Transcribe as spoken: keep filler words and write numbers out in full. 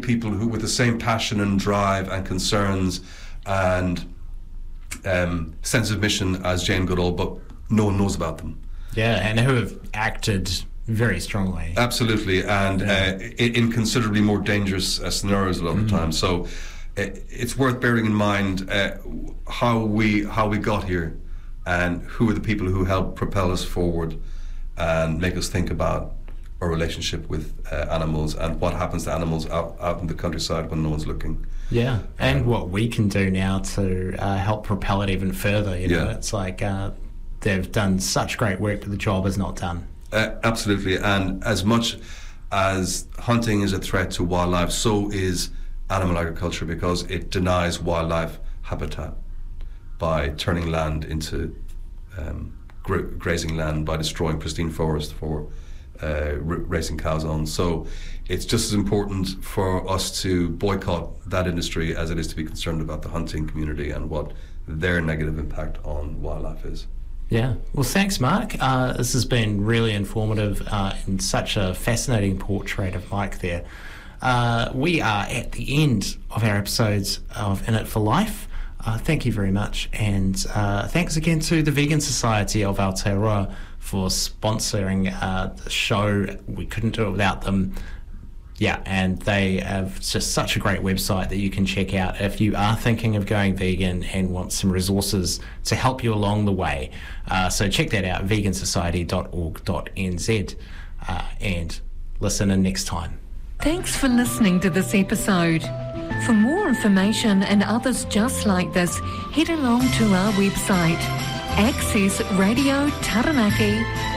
people who with the same passion and drive and concerns and um, sense of mission as Jane Goodall, but no one knows about them. Yeah, and who have acted very strongly. Absolutely, and yeah. uh, in, in considerably more dangerous uh, scenarios a lot of the time. So uh, it's worth bearing in mind uh, how we how we got here, and who are the people who helped propel us forward and make us think about our relationship with uh, animals and what happens to animals out, out in the countryside when no one's looking. Yeah, and um, what we can do now to uh, help propel it even further. You know, yeah. it's like uh, they've done such great work, but the job is not done. Uh, absolutely, and as much as hunting is a threat to wildlife, so is animal agriculture, because it denies wildlife habitat by turning land into um, gra- grazing land, by destroying pristine forest for uh, r- raising cows on. So it's just as important for us to boycott that industry as it is to be concerned about the hunting community and what their negative impact on wildlife is. Yeah. Well, thanks, Mark. Uh, this has been really informative uh, and such a fascinating portrait of Mike there. Uh, we are at the end of our episodes of In It for Life. Uh, thank you very much. And uh, thanks again to the Vegan Society of Aotearoa for sponsoring uh, the show. We couldn't do it without them. Yeah, and they have just such a great website that you can check out if you are thinking of going vegan and want some resources to help you along the way. Uh, so check that out, vegan society dot org dot n z, uh, and listen in next time. Thanks for listening to this episode. For more information and others just like this, head along to our website, access radio taranaki